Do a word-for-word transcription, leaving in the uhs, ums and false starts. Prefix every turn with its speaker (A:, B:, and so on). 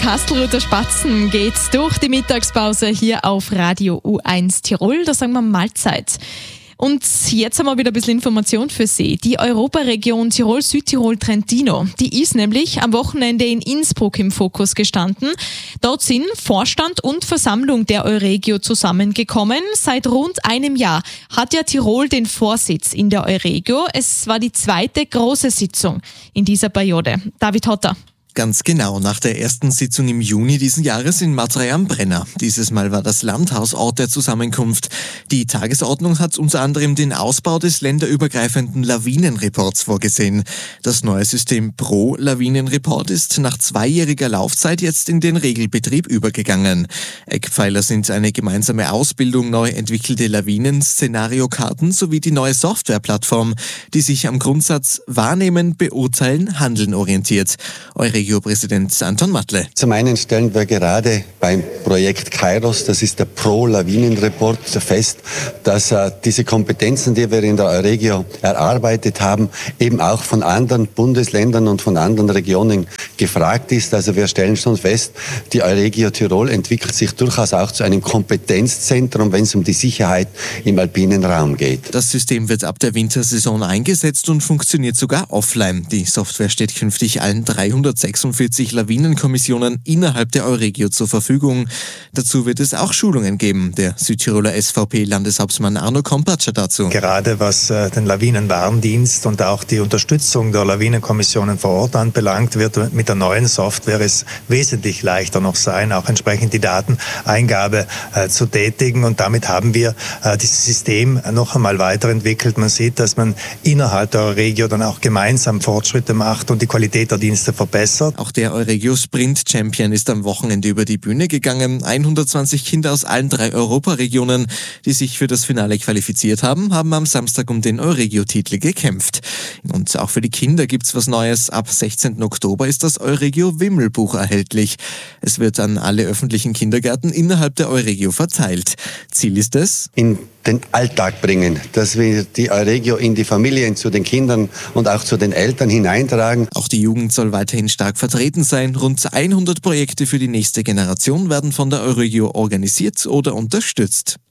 A: Kastelruther Spatzen geht durch die Mittagspause hier auf Radio U eins Tirol. Da sagen wir Mahlzeit. Und jetzt haben wir wieder ein bisschen Information für Sie. Die Europaregion Tirol-Südtirol-Trentino, die ist nämlich am Wochenende in Innsbruck im Fokus gestanden. Dort sind Vorstand und Versammlung der Euregio zusammengekommen. Seit rund einem Jahr hat ja Tirol den Vorsitz in der Euregio. Es war die zweite große Sitzung in dieser Periode. David Hotter.
B: Ganz genau, nach der ersten Sitzung im Juni diesen Jahres in Matrei am Brenner. Dieses Mal war das Landhaus Ort der Zusammenkunft. Die Tagesordnung hat unter anderem den Ausbau des länderübergreifenden Lawinenreports vorgesehen. Das neue System Pro Lawinenreport ist nach zweijähriger Laufzeit jetzt in den Regelbetrieb übergegangen. Eckpfeiler sind eine gemeinsame Ausbildung, neu entwickelte Lawinen-Szenariokarten sowie die neue Softwareplattform, die sich am Grundsatz Wahrnehmen, Beurteilen, Handeln orientiert. Regio-Präsident Anton Matle.
C: Zum einen stellen wir gerade beim Projekt Kairos, das ist der Pro-Lawinen-Report, fest, dass äh, diese Kompetenzen, die wir in der Euregio erarbeitet haben, eben auch von anderen Bundesländern und von anderen Regionen gefragt ist. Also wir stellen schon fest, die Euregio Tirol entwickelt sich durchaus auch zu einem Kompetenzzentrum, wenn es um die Sicherheit im alpinen Raum geht.
B: Das System wird ab der Wintersaison eingesetzt und funktioniert sogar offline. Die Software steht künftig allen dreihundertsechsundvierzig Lawinenkommissionen innerhalb der Euregio zur Verfügung. Dazu wird es auch Schulungen geben. Der Südtiroler S V P-Landeshauptmann Arno Kompatscher dazu.
D: Gerade was äh, den Lawinenwarndienst und auch die Unterstützung der Lawinenkommissionen vor Ort anbelangt, wird mit der neuen Software es wesentlich leichter noch sein, auch entsprechend die Dateneingabe äh, zu tätigen. Und damit haben wir äh, dieses System noch einmal weiterentwickelt. Man sieht, dass man innerhalb der Euregio dann auch gemeinsam Fortschritte macht und die Qualität der Dienste verbessert.
B: Auch der Euregio Sprint Champion ist am Wochenende über die Bühne gegangen. hundertzwanzig Kinder aus allen drei Europaregionen, die sich für das Finale qualifiziert haben, haben am Samstag um den Euregio-Titel gekämpft. Und auch für die Kinder gibt's was Neues. Ab sechzehnten Oktober ist das Euregio-Wimmelbuch erhältlich. Es wird an alle öffentlichen Kindergärten innerhalb der Euregio verteilt. Ziel ist es,
C: in den Alltag bringen, dass wir die Euregio in die Familien, zu den Kindern und auch zu den Eltern hineintragen.
B: Auch die Jugend soll weiterhin stark vertreten sein. Rund hundert Projekte für die nächste Generation werden von der Euregio organisiert oder unterstützt.